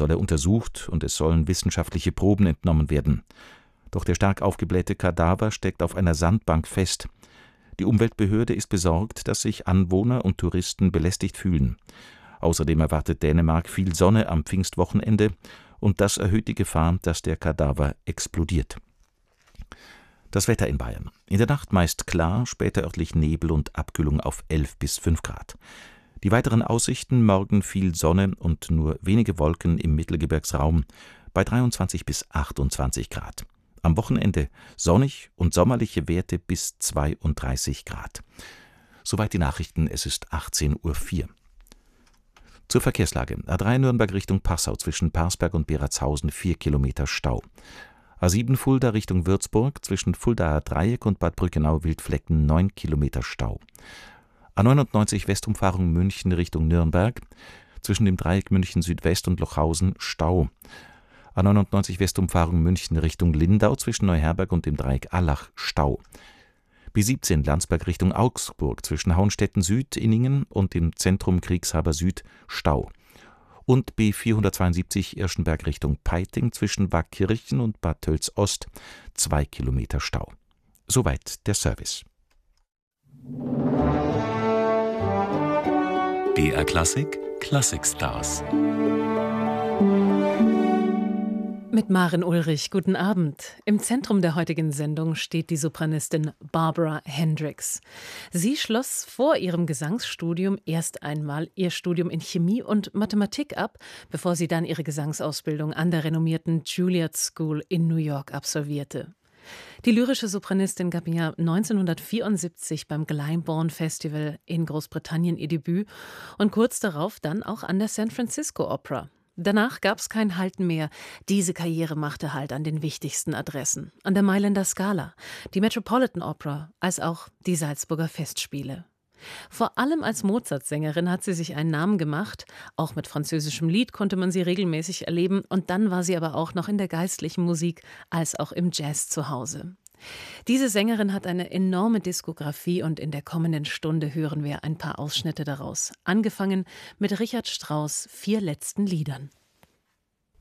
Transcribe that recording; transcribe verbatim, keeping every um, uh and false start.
soll er untersucht und es sollen wissenschaftliche Proben entnommen werden. Doch der stark aufgeblähte Kadaver steckt auf einer Sandbank fest. Die Umweltbehörde ist besorgt, dass sich Anwohner und Touristen belästigt fühlen. Außerdem erwartet Dänemark viel Sonne am Pfingstwochenende und das erhöht die Gefahr, dass der Kadaver explodiert. Das Wetter in Bayern. In der Nacht meist klar, später örtlich Nebel und Abkühlung auf elf bis fünf Grad. Die weiteren Aussichten: morgen viel Sonne und nur wenige Wolken im Mittelgebirgsraum bei dreiundzwanzig bis achtundzwanzig Grad. Am Wochenende sonnig und sommerliche Werte bis zweiunddreißig Grad. Soweit die Nachrichten, es ist achtzehn Uhr vier. Zur Verkehrslage. A drei Nürnberg Richtung Passau zwischen Parsberg und Beratshausen vier Kilometer Stau. A sieben Fulda Richtung Würzburg zwischen Fuldaer Dreieck und Bad Brückenau-Wildflecken neun Kilometer Stau. A neunundneunzig Westumfahrung München Richtung Nürnberg zwischen dem Dreieck München Südwest und Lochhausen Stau. A neunundneunzig Westumfahrung München Richtung Lindau zwischen Neuherberg und dem Dreieck Allach Stau. B siebzehn Landsberg Richtung Augsburg zwischen Hauenstetten Süd, Inningen und dem Zentrum Kriegshaber Süd Stau. Und B vierhundertzweiundsiebzig Irschenberg Richtung Peiting zwischen Waagkirchen und Bad Tölz Ost zwei Kilometer Stau. Soweit der Service. B R Klassik Classic Stars. Mit Maren Ulrich, guten Abend. Im Zentrum der heutigen Sendung steht die Sopranistin Barbara Hendricks. Sie schloss vor ihrem Gesangsstudium erst einmal ihr Studium in Chemie und Mathematik ab, bevor sie dann ihre Gesangsausbildung an der renommierten Juilliard School in New York absolvierte. Die lyrische Sopranistin gab im Jahr neunzehnhundertvierundsiebzig beim Glyndebourne Festival in Großbritannien ihr Debüt und kurz darauf dann auch an der San Francisco Opera. Danach gab es kein Halten mehr. Diese Karriere machte Halt an den wichtigsten Adressen. An der Mailänder Scala, die Metropolitan Opera, als auch die Salzburger Festspiele. Vor allem als Mozart-Sängerin hat sie sich einen Namen gemacht. Auch mit französischem Lied konnte man sie regelmäßig erleben. Und dann war sie aber auch noch in der geistlichen Musik als auch im Jazz zu Hause. Diese Sängerin hat eine enorme Diskografie und in der kommenden Stunde hören wir ein paar Ausschnitte daraus. Angefangen mit Richard Strauss' vier letzten Liedern.